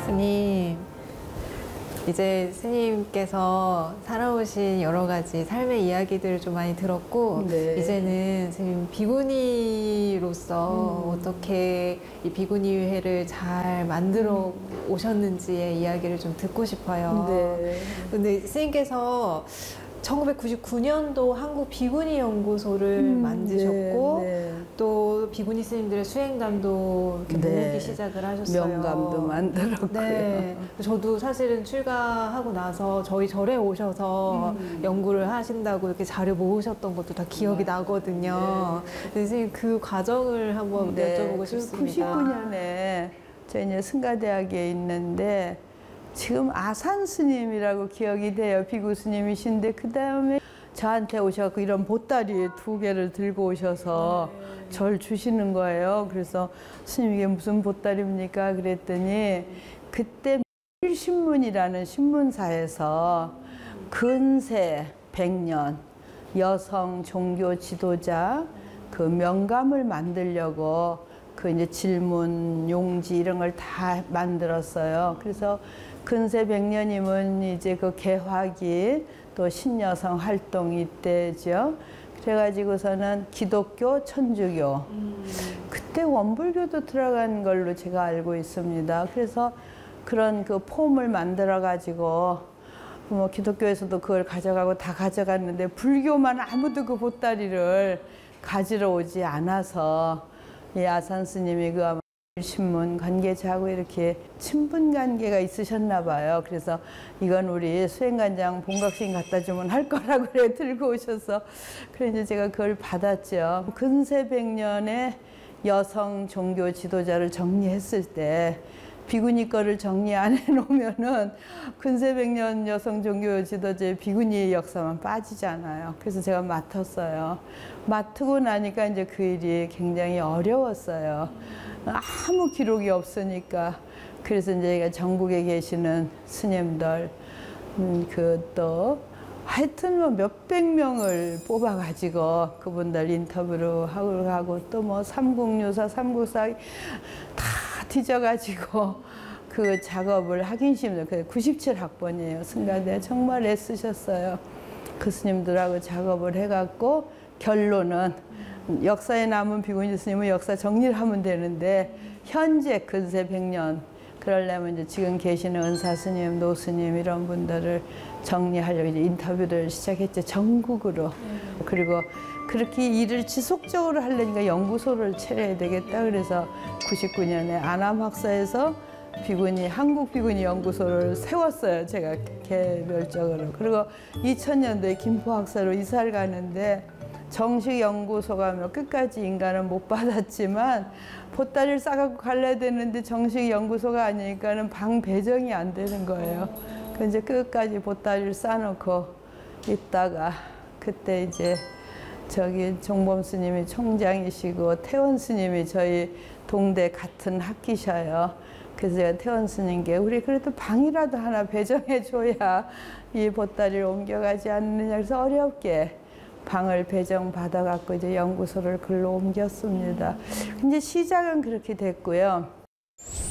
스님, 이제 스님께서 살아오신 여러 가지 삶의 이야기들을 좀 많이 들었고, 네. 이제는 스님 비구니로서 어떻게 이 비구니회를 잘 만들어 오셨는지의 이야기를 좀 듣고 싶어요. 네. 근데 스님께서 1999년도 한국 비구니 연구소를 만드셨고, 네, 네. 또 비구니 스님들의 수행담도 이렇게 네. 모으기 시작을 하셨어요. 명감도 만들었고요. 네. 저도 사실은 출가하고 나서 저희 절에 오셔서 연구를 하신다고 이렇게 자료 모으셨던 것도 다 기억이 나거든요. 네. 선생님 그 과정을 한번 여쭤보고 싶습니다. 99년에 저 이제 승가대학에 있는데 지금 아산 스님이라고 기억이 돼요. 비구 스님이신데 그 다음에 저한테 오셔서 이런 보따리 2개를 들고 오셔서 절 주시는 거예요. 그래서 스님 이게 무슨 보따리입니까? 그랬더니 그때 신문이라는 신문사에서 근세 100년 여성 종교 지도자 그 명감을 만들려고 그 이제 질문, 용지 이런 걸 다 만들었어요. 그래서 근세 100년이면 이제 그 개화기 또 신여성 활동 이때죠. 그래가지고서는 기독교, 천주교 그때 원불교도 들어간 걸로 제가 알고 있습니다. 그래서 그런 그 폼을 만들어 가지고 뭐 기독교에서도 그걸 가져가고 다 가져갔는데 불교만 아무도 그 보따리를 가지러 오지 않아서 이 아산 스님이 그 아마 신문 관계자하고 이렇게 친분 관계가 있으셨나 봐요. 그래서 이건 우리 수행관장 본각스님 갖다 주면 할 거라고 그래 들고 오셔서 그래 이제 제가 그걸 받았죠. 근세 100년에 여성 종교 지도자를 정리했을 때 비구니 거를 정리 안 해놓으면은 근세 100년 여성 종교 지도자의 비구니의 역사만 빠지잖아요. 그래서 제가 맡았어요. 맡고 나니까 이제 그 일이 굉장히 어려웠어요. 아무 기록이 없으니까. 그래서 이제 전국에 계시는 스님들, 또 하여튼 뭐 몇백 명을 뽑아가지고 그분들 인터뷰를 하고 또 뭐 삼국유사, 삼국사 다 뒤져가지고 그 작업을 하긴 힘들어요. 97학번이에요. 승가대 정말 애쓰셨어요. 그 스님들하고 작업을 해갖고 결론은 역사에 남은 비구니 스님은 역사 정리를 하면 되는데 현재 근세 100년 그러려면 이제 지금 계시는 은사 스님, 노 스님 이런 분들을 정리하려고 이제 인터뷰를 시작했죠. 전국으로. 그리고 그렇게 일을 지속적으로 하려니까 연구소를 차려야 되겠다. 그래서 99년에 안암학사에서 비구니, 한국 비구니 연구소를 세웠어요. 제가 개별적으로. 그리고 2000년도에 김포학사로 이사를 가는데 정식 연구소 가면 끝까지 인간은 못 받았지만 보따리를 싸갖고 갈라야 되는데 정식 연구소가 아니니까는 방 배정이 안 되는 거예요. 그 이제 끝까지 보따리를 싸놓고 있다가 그때 이제 저기 종범 스님이 총장이시고 태원 스님이 저희 동대 같은 학기셔요. 그래서 제가 태원 스님께 우리 그래도 방이라도 하나 배정해 줘야 이 보따리를 옮겨가지 않느냐. 그래서 어렵게 방을 배정받아갖고 이제 연구소를 글로 옮겼습니다. 이제 시작은 그렇게 됐고요.